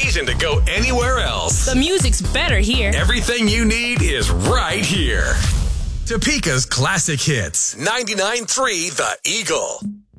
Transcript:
reason to go anywhere else. The music's better here. Everything you need is right here. Topeka's classic hits. 99.3 The Eagle.